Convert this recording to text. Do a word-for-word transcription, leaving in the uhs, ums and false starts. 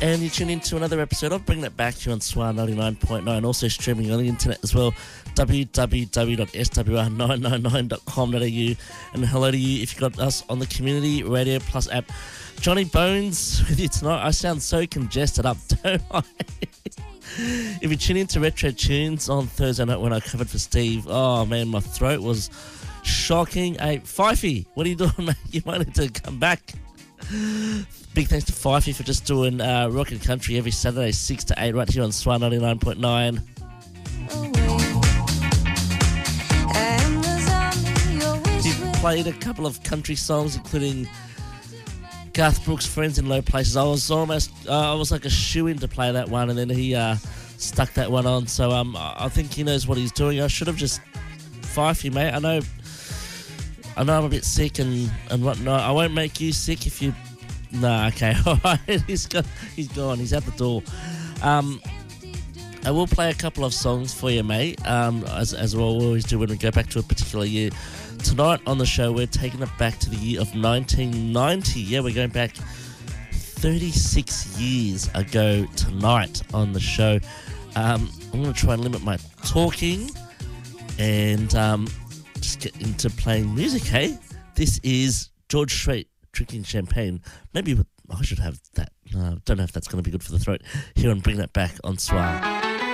And you tune into another episode of Bring That Back here on S W R ninety-nine point nine, also streaming on the internet as well, w w w dot s w r nine nine nine dot com dot a u. And hello to you if you got us on the Community Radio Plus app. Johnny Bones with you tonight. I sound so congested up, don't I? If you tune into Retro Tunes on Thursday night when I covered for Steve, oh man, my throat was shocking. Hey, Fifey, what are you doing, mate? You might need to come back. Big thanks to Fifey for just doing uh, rock and country every Saturday, six to eight, right here on S W R ninety-nine point nine. He played a couple of country songs, including Garth Brooks' Friends in Low Places. I was almost, uh, I was like a shoe-in to play that one, and then he uh, stuck that one on. So um, I think he knows what he's doing. I should have just Fifey, mate. I know, I know I'm a bit sick and, and whatnot. I won't make you sick if you... No, okay, all right. He's got, he's gone. He's out the door. Um, I will play a couple of songs for you, mate, um, as, as we'll always do when we go back to a particular year. Tonight on the show, we're taking it back to the year of nineteen ninety. Yeah, we're going back thirty-six years ago tonight on the show. Um, I'm going to try and limit my talking and um, just get into playing music, hey? This is George Strait, Drinking Champagne. Maybe I should have that. No, I don't know if that's going to be good for the throat. Here on Bring That Back on S W R.